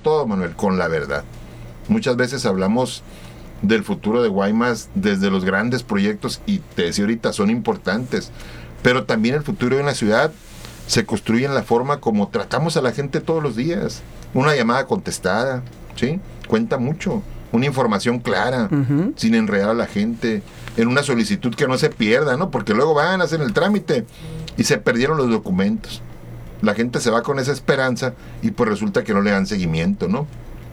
todo, Manuel, con la verdad. Muchas veces hablamos del futuro de Guaymas desde los grandes proyectos, y te decía ahorita, son importantes, pero también el futuro de una ciudad se construye en la forma como tratamos a la gente todos los días. Una llamada contestada, ¿sí? Cuenta mucho. Una información clara, sin enredar a la gente, en una solicitud que no se pierda, ¿no? Porque luego van a hacer el trámite y se perdieron los documentos. La gente se va con esa esperanza y pues resulta que no le dan seguimiento, ¿no?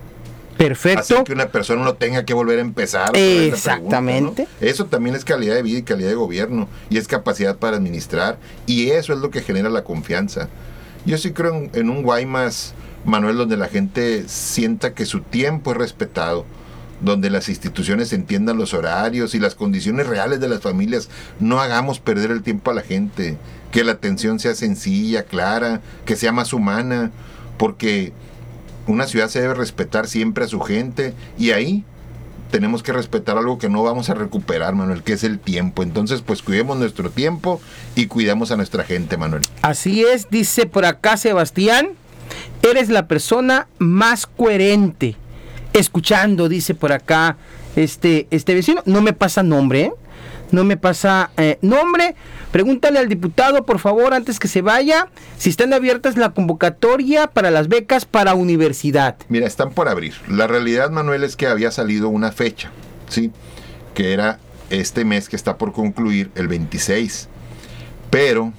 Perfecto. Así que una persona no tenga que volver a empezar. Exactamente. Pregunta, ¿no? Eso también es calidad de vida y calidad de gobierno, y es capacidad para administrar, y eso es lo que genera la confianza. Yo sí creo en un Guaymas, Manuel, donde la gente sienta que su tiempo es respetado, donde las instituciones entiendan los horarios y las condiciones reales de las familias. No hagamos perder el tiempo a la gente, que la atención sea sencilla, clara, que sea más humana, porque una ciudad se debe respetar siempre a su gente, y ahí tenemos que respetar algo que no vamos a recuperar, Manuel, que es el tiempo. Entonces, pues cuidemos nuestro tiempo y cuidamos a nuestra gente, Manuel. Así es, dice por acá Sebastián, eres la persona más coherente. Escuchando, dice por acá este vecino, no me pasa nombre, ¿eh? No me pasa nombre. Pregúntale al diputado, por favor, antes que se vaya, si están abiertas la convocatoria para las becas para universidad. Mira, están por abrir. La realidad, Manuel, es que había salido una fecha, ¿sí? Que era este mes que está por concluir, el 26. Pero,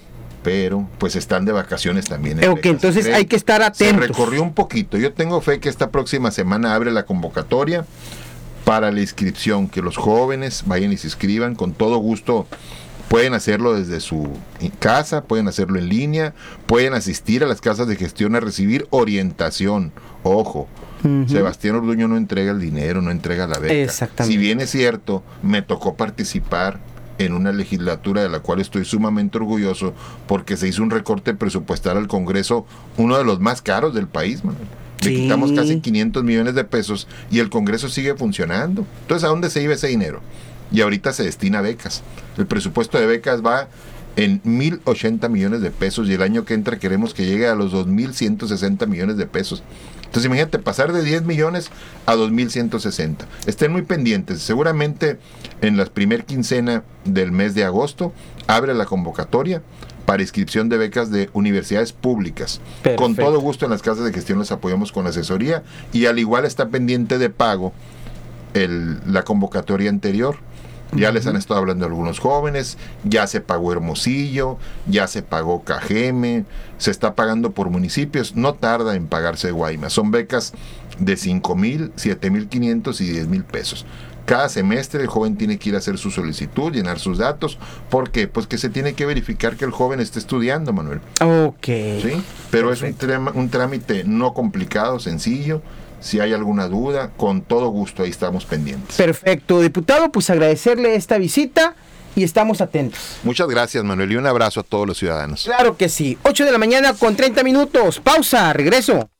pues están de vacaciones también. Ok, entonces hay que estar atentos. Se recorrió un poquito. Yo tengo fe que esta próxima semana abre la convocatoria para la inscripción, que los jóvenes vayan y se inscriban con todo gusto. Pueden hacerlo desde su casa, pueden hacerlo en línea, pueden asistir a las casas de gestión a recibir orientación. Ojo, Sebastián Orduño no entrega el dinero, no entrega la beca. Exactamente. Si bien es cierto, me tocó participar en una legislatura de la cual estoy sumamente orgulloso, porque se hizo un recorte presupuestal al Congreso, uno de los más caros del país, Manuel. Le quitamos casi 500 millones de pesos y el Congreso sigue funcionando. Entonces, ¿a dónde se iba ese dinero? Y ahorita se destina a becas. El presupuesto de becas va en 1,080 millones de pesos, y el año que entra queremos que llegue a los 2,160 millones de pesos. Entonces, imagínate, pasar de 10 millones a 2,160. Estén muy pendientes. Seguramente en la primer quincena del mes de agosto abre la convocatoria para inscripción de becas de universidades públicas. Perfecto. Con todo gusto en las casas de gestión les apoyamos con asesoría, y al igual está pendiente de pago la convocatoria anterior. Ya les han estado hablando algunos jóvenes, ya se pagó Hermosillo, ya se pagó Cajeme, se está pagando por municipios, no tarda en pagarse Guaymas. Son becas de 5,000, 7,500 y 10,000 pesos. Cada semestre el joven tiene que ir a hacer su solicitud, llenar sus datos. ¿Por qué? Pues que se tiene que verificar que el joven esté estudiando, Manuel. Ok. ¿Sí? Pero perfecto. Es un trámite no complicado, sencillo. Si hay alguna duda, con todo gusto, ahí estamos pendientes. Perfecto, diputado, pues agradecerle esta visita y estamos atentos. Muchas gracias, Manuel, y un abrazo a todos los ciudadanos. Claro que sí. 8 de la mañana con 30 minutos. Pausa, regreso.